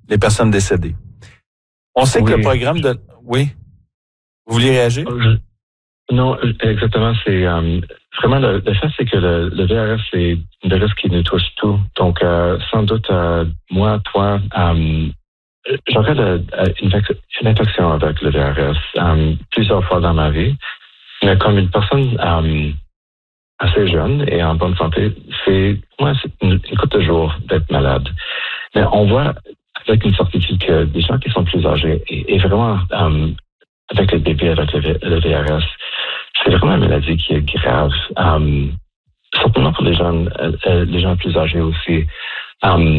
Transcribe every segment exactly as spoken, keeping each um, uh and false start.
les personnes décédées. On sait oui. que le programme de... Oui? Vous vouliez réagir? Je... Non, exactement. C'est euh, vraiment le, le fait, c'est que le, le V R S, c'est un virus qui nous touche tout. Donc, euh, sans doute, euh, moi, toi, euh, j'aurais le, une, une infection avec le V R S euh, plusieurs fois dans ma vie. Mais comme une personne euh, assez jeune et en bonne santé, c'est moi, c'est une, une couple de jours d'être malade. Mais on voit avec une certitude que des gens qui sont plus âgés et, et vraiment euh, avec les bébés avec le, le V R S, c'est vraiment une maladie qui est grave. Euh, certainement pour les gens, euh, les gens plus âgés aussi. Euh,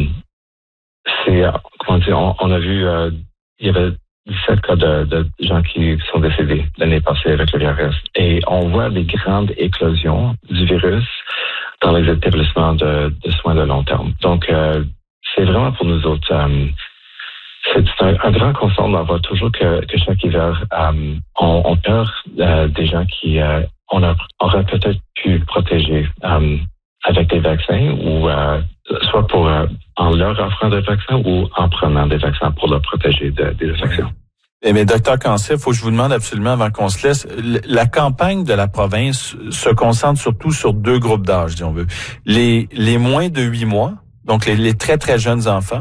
c'est, comment dire, on, on a vu, euh, il y avait dix-sept cas de, de gens qui sont décédés l'année passée avec le V R S. Et on voit des grandes éclosions du virus dans les établissements de, de soins de long terme. Donc, euh, c'est vraiment pour nous autres, euh, c'est un, un grand concern d'avoir toujours que, que chaque hiver, euh, on, on perd euh, des gens qui euh, on a, aurait peut-être pu protéger euh, avec des vaccins ou euh, soit pour euh, en leur offrant des vaccins ou en prenant des vaccins pour leur protéger de, des infections. Eh bien, docteur Cancé, il faut que je vous demande absolument avant qu'on se laisse, la campagne de la province se concentre surtout sur deux groupes d'âge, si on veut. Les, les moins de huit mois, donc les, les très, très jeunes enfants,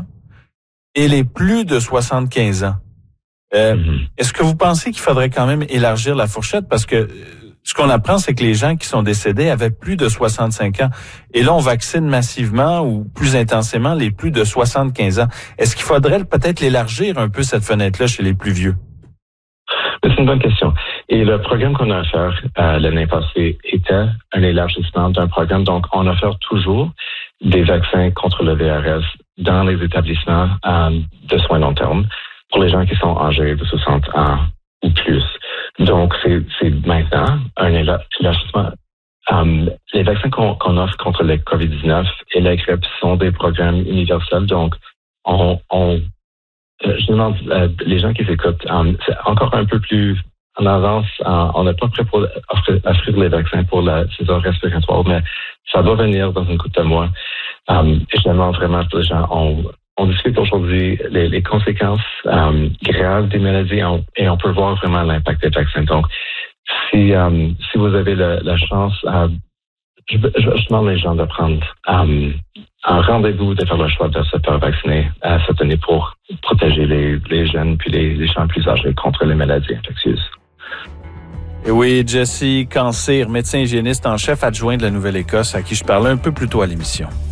et les plus de soixante-quinze ans. Euh, mm-hmm. Est-ce que vous pensez qu'il faudrait quand même élargir la fourchette? Parce que ce qu'on apprend, c'est que les gens qui sont décédés avaient plus de soixante-cinq ans. Et là, on vaccine massivement ou plus intensément les plus de soixante-quinze ans. Est-ce qu'il faudrait peut-être l'élargir un peu, cette fenêtre-là, chez les plus vieux? C'est une bonne question. Et le programme qu'on a offert euh, l'année passée était un élargissement d'un programme. Donc, on offre toujours des vaccins contre le V R S dans les établissements euh, de soins long terme pour les gens qui sont âgés de soixante ans ou plus. Donc, c'est, c'est maintenant un élargissement. Um, les vaccins qu'on, qu'on offre contre le covid dix-neuf et la grippe sont des programmes universels. Donc, on, on euh, je demande euh, les gens qui écoutent, um, c'est encore un peu plus en avance. Uh, on n'est pas prêt pour offrir, offrir les vaccins pour la saison respiratoire, mais ça va venir dans une couple de mois. Um, et je demande vraiment que les gens, on, on discute aujourd'hui les, les conséquences um, graves des maladies on, et on peut voir vraiment l'impact des vaccins. Donc, si, um, si vous avez la, la chance, uh, je, je, je demande les gens de prendre um, un rendez-vous, de faire le choix de se faire vacciner à cette année pour protéger les, les jeunes puis les, les gens plus âgés contre les maladies infectieuses. Et oui, Jesse Cancé, médecin hygiéniste en chef adjoint de la Nouvelle-Écosse, à qui je parlais un peu plus tôt à l'émission.